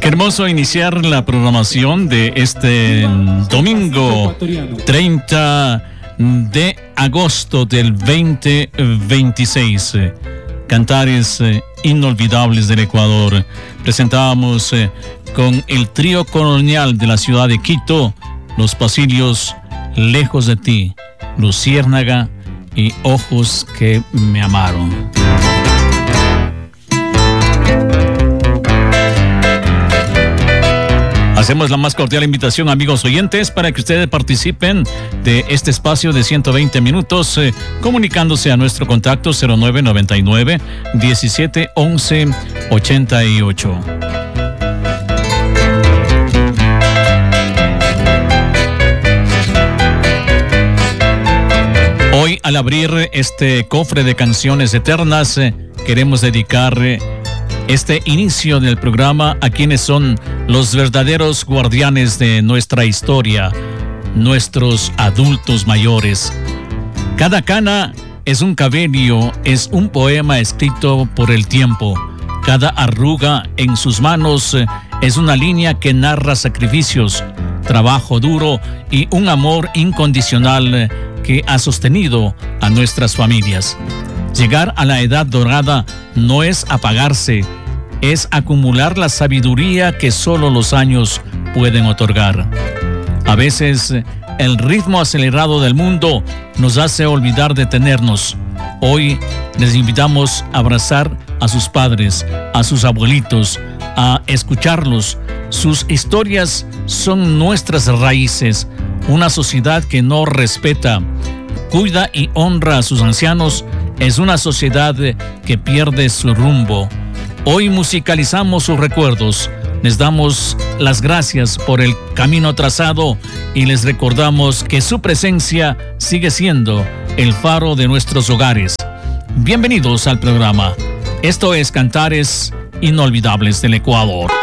Qué hermoso iniciar la programación de este domingo 30 de agosto del 2026. Cantares inolvidables del Ecuador. Presentábamos con el trío colonial de la ciudad de Quito, Los Pasillos, Lejos de ti, Luciérnaga y Ojos que me amaron. Hacemos la más cordial invitación, amigos oyentes, para que ustedes participen de este espacio de 120 minutos, comunicándose a nuestro contacto 0999 17 11 88. Hoy, al abrir este cofre de canciones eternas, queremos dedicar este inicio del programa a quienes son los verdaderos guardianes de nuestra historia, nuestros adultos mayores. Cada cana es un cabello, es un poema escrito por el tiempo. Cada arruga en sus manos es una línea que narra sacrificios, trabajo duro y un amor incondicional que ha sostenido a nuestras familias. Llegar a la edad dorada no es apagarse, es acumular la sabiduría que solo los años pueden otorgar. A veces, el ritmo acelerado del mundo nos hace olvidar detenernos. Hoy les invitamos a abrazar a sus padres, a sus abuelitos, a escucharlos. Sus historias son nuestras raíces. Una sociedad que no respeta, cuida y honra a sus ancianos es una sociedad que pierde su rumbo. Hoy musicalizamos sus recuerdos, les damos las gracias por el camino trazado y les recordamos que su presencia sigue siendo el faro de nuestros hogares. Bienvenidos al programa. Esto es Cantares Inolvidables del Ecuador.